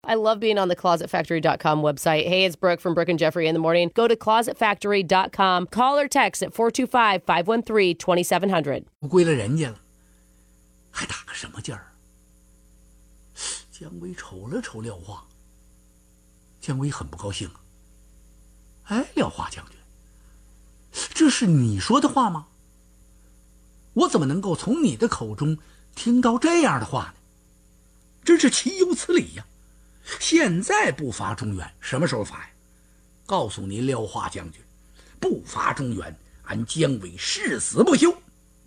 I love being on the ClosetFactory.com website. Hey, it's Brooke from Brooke and Jeffrey in the morning. Go to ClosetFactory.com. Call or text at 425-513-2700. 归了人家了，还打个什么劲儿？姜维瞅了瞅廖化，姜维很不高兴啊。哎，廖化将军，这是你说的话吗？我怎么能够从你的口中听到这样的话呢？真是岂有此理呀！现在不伐中原，什么时候伐呀？告诉你廖化将军，不伐中原，俺姜维誓死不休。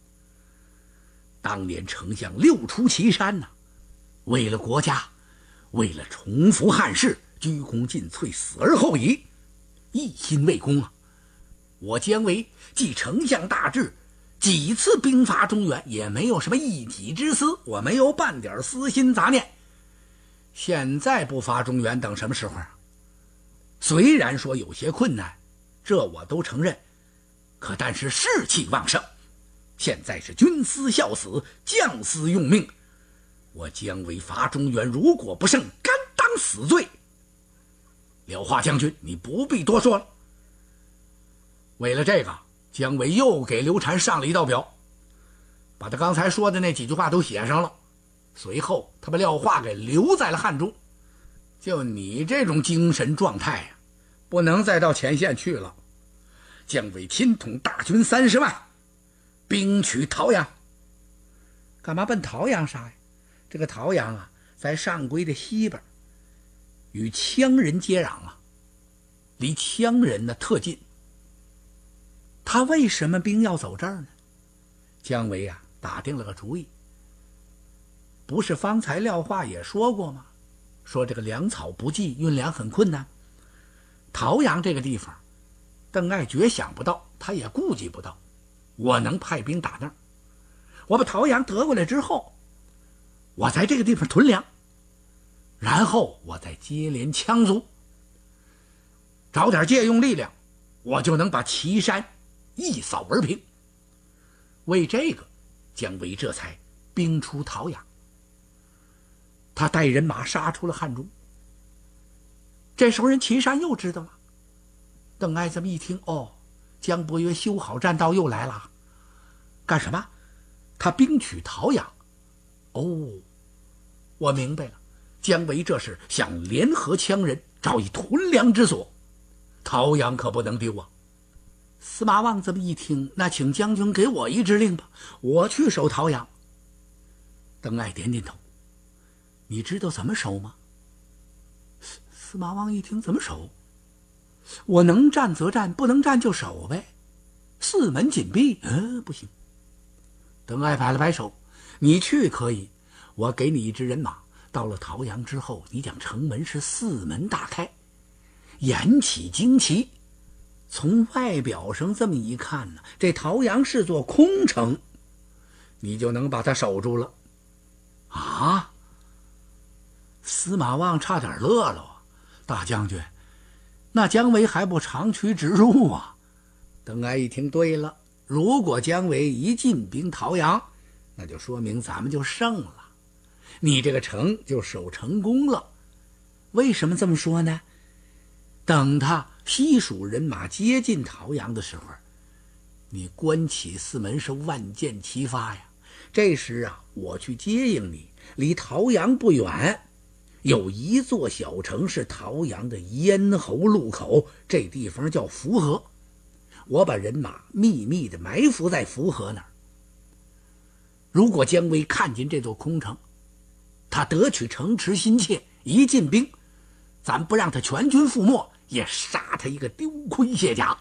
当年丞相六出祁山呐，为了国家，为了重复汉室，鞠躬尽瘁，死而后已，一心为公啊！我姜维继丞相大志，几次兵伐中原，也没有什么一己之私，我没有半点私心杂念。现在不伐中原，等什么时候啊？虽然说有些困难，这我都承认，可但是士气旺盛。现在是军思孝死，将思用命。我姜维伐中原，如果不胜，甘当死罪。廖化将军，你不必多说了。为了这个，姜维又给刘禅上了一道表，把他刚才说的那几句话都写上了。随后他把廖化给留在了汉中。就你这种精神状态呀，不能再到前线去了。姜维亲统大军30万，兵取陶阳。干嘛奔陶阳杀呀？这个陶阳啊，在上邽的西边，与羌人接壤啊，离羌人呢特近。他为什么兵要走这儿呢？姜维啊，打定了个主意。不是方才廖化也说过吗？说这个粮草不济，运粮很困难。陶阳这个地方，邓艾绝想不到，他也顾及不到，我能派兵打那儿。我把陶阳得过来之后，我在这个地方屯粮，然后我再接连羌族，找点借用力量，我就能把祁山一扫而平。为这个，姜维这才兵出陶阳。他带人马杀出了汉中。这时候人祁山又知道了。邓艾这么一听，哦，姜伯约修好栈道又来了，干什么？他兵取陶阳。哦，我明白了，姜维这是想联合羌人，找一屯粮之所。陶阳可不能丢啊！司马望这么一听，那请将军给我一支令吧，我去守陶阳。邓艾点点头。你知道怎么守吗？司马望一听，怎么守？我能战则战，不能战就守呗。四门紧闭，不行。邓艾摆了摆手，你去可以，我给你一支人马，到了陶阳之后，你将城门是四门大开，严起旌旗。从外表上这么一看呢，这陶阳是座空城，你就能把它守住了。啊！司马望差点乐了啊！大将军，那姜维还不长驱直入啊？邓艾一听，对了，如果姜维一进兵陶阳，那就说明咱们就胜了，你这个城就守成功了。为什么这么说呢？等他西蜀人马接近陶阳的时候，你关起四门是万箭齐发呀。这时啊，我去接应你，离陶阳不远有一座小城，是陶阳的咽喉路口，这地方叫涪河。我把人马秘密的埋伏在涪河那儿。如果姜维看见这座空城，他得取城池心切，一进兵，咱不让他全军覆没，也杀他一个丢盔卸甲。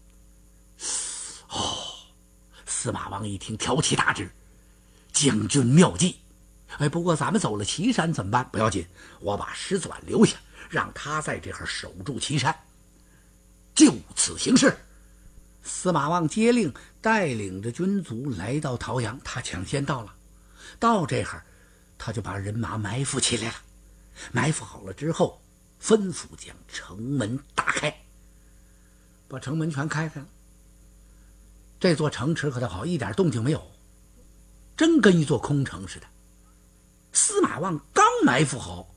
司马望一听，挑起大志，将军妙计。不过咱们走了祁山怎么办？不要紧，我把石子婉留下，让他在这儿守住祁山，就此行事。司马望接令，带领着军卒来到陶阳，他抢先到了。到这儿，他就把人马埋伏起来了。埋伏好了之后，吩咐将城门打开，把城门全开开了。这座城池可倒好，一点动静没有，真跟一座空城似的。司马望刚埋伏好，